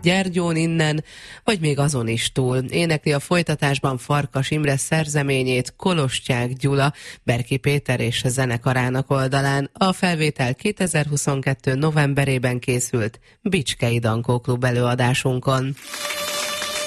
Gyergyón innen, vagy még azon is túl. Énekli a folytatásban Farkas Imre szerzeményét Kolostyák Gyula, Berki Péter és zenekarának oldalán. A felvétel 2022. novemberében készült Bicskei Dankó Klub előadásunkon.